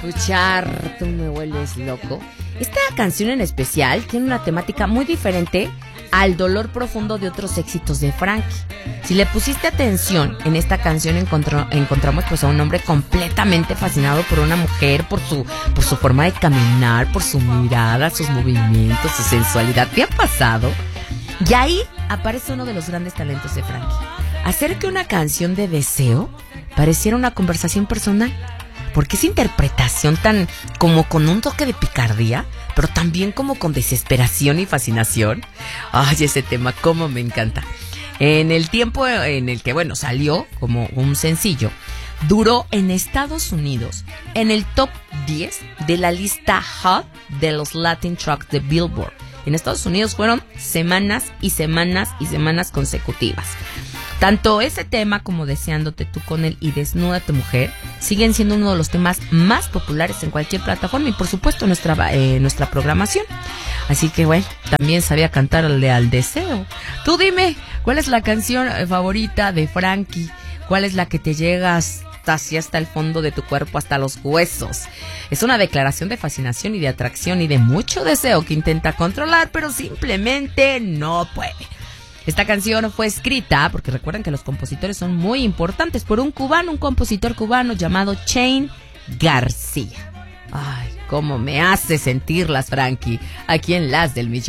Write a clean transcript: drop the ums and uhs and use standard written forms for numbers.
escuchar Tú me vuelves loco. Esta canción en especial tiene una temática muy diferente al dolor profundo de otros éxitos de Frankie. Si le pusiste atención, en esta canción encontramos pues a un hombre completamente fascinado por una mujer, por su forma de caminar, por su mirada, sus movimientos, su sensualidad. ¿Qué ha pasado? Y ahí aparece uno de los grandes talentos de Frankie: hacer que una canción de deseo pareciera una conversación personal. Porque esa interpretación tan como con un toque de picardía, pero también como con desesperación y fascinación. Ay, ese tema cómo me encanta. En el tiempo en el que, bueno, salió como un sencillo, duró en Estados Unidos en el top 10 de la lista Hot de los Latin Tracks de Billboard. En Estados Unidos fueron semanas y semanas y semanas consecutivas. Tanto ese tema como Deseándote tú con él y Desnúdate mujer siguen siendo uno de los temas más populares en cualquier plataforma y por supuesto nuestra programación. Así que bueno, también sabía cantarle al deseo. Tú dime, ¿cuál es la canción favorita de Frankie? ¿Cuál es la que te llega hasta el fondo de tu cuerpo, hasta los huesos? Es una declaración de fascinación y de atracción y de mucho deseo que intenta controlar, pero simplemente no puede. Esta canción fue escrita, porque recuerden que los compositores son muy importantes, por un compositor cubano llamado Chain García. Ay, cómo me hace sentirlas, Frankie, aquí en Las del Millón.